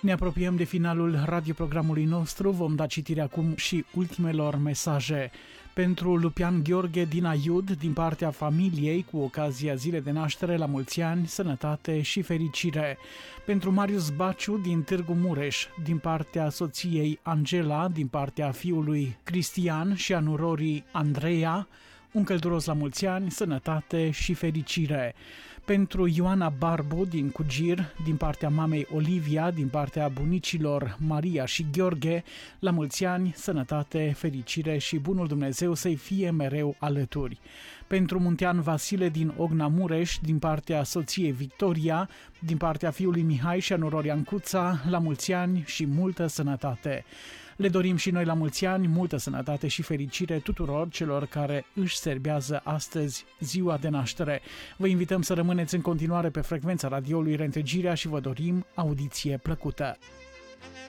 Ne apropiem de finalul radioprogramului nostru, vom da citire acum și ultimelor mesaje. Pentru Lupian Gheorghe din Aiud, din partea familiei, cu ocazia zilei de naștere, la mulți ani, sănătate și fericire. Pentru Marius Baciu din Târgu Mureș, din partea soției Angela, din partea fiului Cristian și a nurorii Andreea, un călduros la mulți ani, sănătate și fericire. Pentru Ioana Barbu din Cugir, din partea mamei Olivia, din partea bunicilor Maria și Gheorghe, la mulți ani, sănătate, fericire și bunul Dumnezeu să-i fie mereu alături. Pentru Muntean Vasile din Ogna Mureș, din partea soției Victoria, din partea fiului Mihai și a nurorii Ancuța, la mulți ani și multă sănătate. Le dorim și noi la mulți ani, multă sănătate și fericire tuturor celor care își serbează astăzi ziua de naștere. Vă invităm să rămâneți în continuare pe frecvența radioului Reîntregirea și vă dorim audiție plăcută.